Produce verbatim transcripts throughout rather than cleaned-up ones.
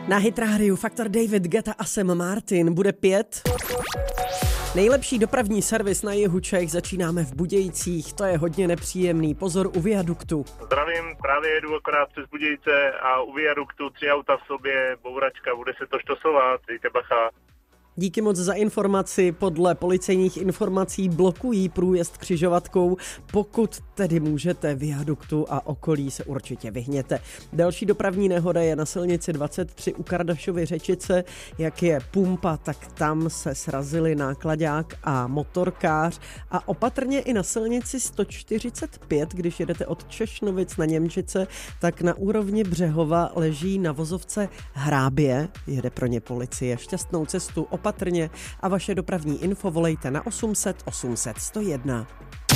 Na Hit Rádiu Faktor David Guetta a Sam Martin bude pět. Nejlepší dopravní servis na jihu Čech začínáme v Budějcích, to je hodně nepříjemný, pozor u viaduktu. Zdravím, právě jedu akorát přes Budějce a u viaduktu tři auta v sobě, bouračka, bude se to štosovat, dejte bacha. Díky moc za informaci. Podle policejních informací blokují průjezd křižovatkou. Pokud tedy můžete viaduktu a okolí, se určitě vyhněte. Další dopravní nehoda je na silnici dvacet tři u Kardašovy Řečice. Jak je pumpa, tak tam se srazili náklaďák a motorkář. A opatrně i na silnici sto čtyřicet pět, když jedete od Češnovic na Němčice, tak na úrovni Břehova leží na vozovce Hrábě. Jede pro ně policie. Šťastnou cestu opatrně a vaše dopravní info volejte na osm set osm set sto jedna.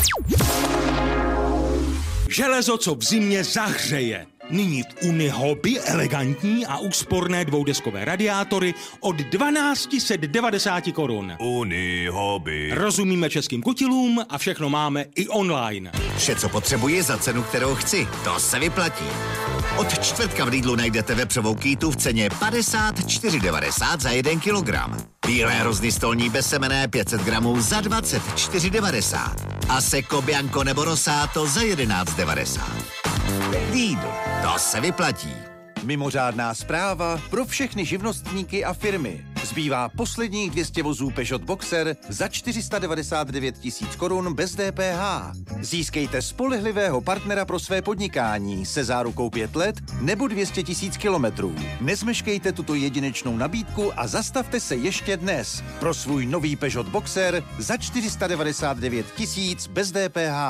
Železo, co v zimě zahřeje. Nyní Unihoby elegantní a úsporné dvoudeskové radiátory od dvanáct set devadesát korun. Unihoby. Rozumíme českým kutilům a všechno máme i online. Vše, co potřebuji za cenu, kterou chci. To se vyplatí. Od čtvrtka v Lidlu najdete vepřovou kýtu v ceně padesát čtyři devadesát za jeden kilogram. Bílé hrozny stolní bezsemenné pět set gramů za dvacet čtyři devadesát. A Seco Bianco nebo Rosato za jedenáct devadesát. Lidl, to se vyplatí. Mimořádná zpráva pro všechny živnostníky a firmy. Zbývá posledních dvě stě vozů Peugeot Boxer za čtyři sta devadesát devět tisíc korun bez D P H. Získejte spolehlivého partnera pro své podnikání se zárukou pět let nebo dvě stě tisíc kilometrů. Nezmeškejte tuto jedinečnou nabídku a zastavte se ještě dnes pro svůj nový Peugeot Boxer za čtyři sta devadesát devět tisíc bez D P H.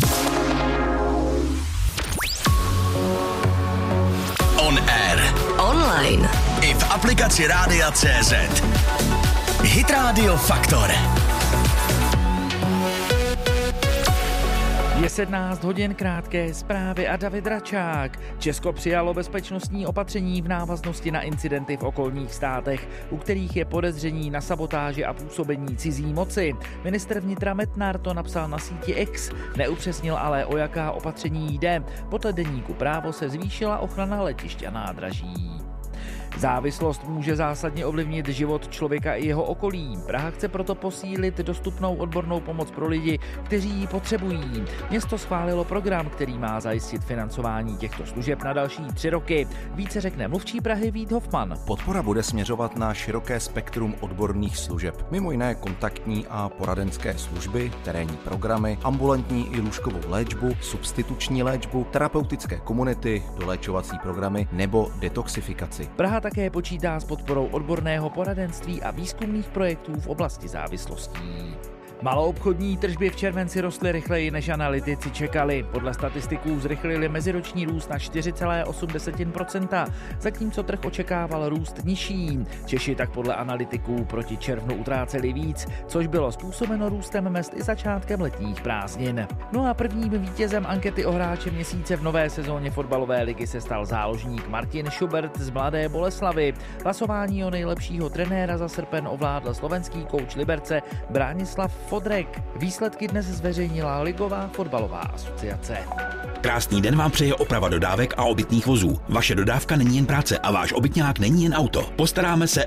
On air. Online. I v aplikaci Rádia C Z. Hit Radio Faktor. Je sedmnáct hodin, krátké zprávy a David Račák. Česko přijalo bezpečnostní opatření v návaznosti na incidenty v okolních státech, u kterých je podezření na sabotáži a působení cizí moci. Ministr vnitra Metnar to napsal na síti X, neupřesnil ale, o jaká opatření jde. Podle deníku Právo se zvýšila ochrana letiště a nádraží. Závislost může zásadně ovlivnit život člověka i jeho okolí. Praha chce proto posílit dostupnou odbornou pomoc pro lidi, kteří ji potřebují. Město schválilo program, který má zajistit financování těchto služeb na další tři roky. Více řekne mluvčí Prahy Vít Hofman. Podpora bude směřovat na široké spektrum odborných služeb, mimo jiné kontaktní a poradenské služby, terénní programy, ambulantní i lůžkovou léčbu, substituční léčbu, terapeutické komunity, doléčovací programy nebo detoxifikaci. Praha také počítá s podporou odborného poradenství a výzkumných projektů v oblasti závislostí. Maloobchodní tržby v červenci rostly rychleji, než analytici čekali. Podle statistiků zrychlili meziroční růst na čtyři celá osm procenta, zatímco trh očekával růst nižší. Češi tak podle analytiků proti červnu utráceli víc, což bylo způsobeno růstem mezd i začátkem letních prázdnin. No a prvním vítězem ankety o hráče měsíce v nové sezóně fotbalové ligy se stal záložník Martin Schubert z Mladé Boleslavi. Hlasování o nejlepšího trenéra za srpen ovládl slovenský kouč Liberce Branislav Fodrek. Výsledky dnes zveřejnila Ligová fotbalová asociace. Krásný den vám přeje Oprava dodávek a obytných vozů. Vaše dodávka není jen práce a váš obytňák není jen auto. Postaráme se